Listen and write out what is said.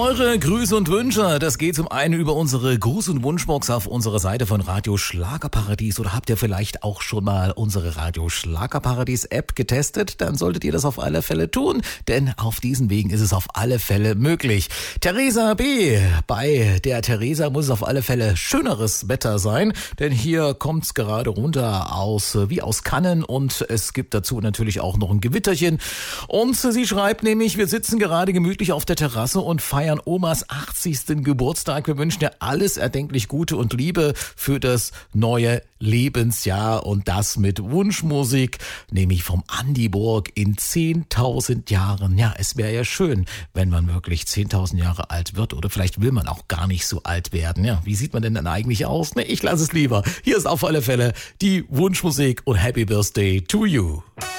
Eure Grüße und Wünsche, das geht zum einen über unsere Gruß- und Wunschbox auf unserer Seite von Radio Schlagerparadies. Oder habt ihr vielleicht auch schon mal unsere Radio Schlagerparadies App getestet? Dann solltet ihr das auf alle Fälle tun, denn auf diesen Wegen ist es auf alle Fälle möglich. Theresa B. Bei der Theresa muss es auf alle Fälle schöneres Wetter sein, denn hier kommt's gerade runter wie aus Kannen und es gibt dazu natürlich auch noch ein Gewitterchen. Und sie schreibt nämlich, wir sitzen gerade gemütlich auf der Terrasse und feiern Omas 80. Geburtstag. Wir wünschen dir alles erdenklich Gute und Liebe für das neue Lebensjahr und das mit Wunschmusik, nämlich vom Andi Burg in 10.000 Jahren. Ja, es wäre ja schön, wenn man wirklich 10.000 Jahre alt wird oder vielleicht will man auch gar nicht so alt werden. Ja, wie sieht man denn dann eigentlich aus? Ne, ich lasse es lieber. Hier ist auf alle Fälle die Wunschmusik und Happy Birthday to you.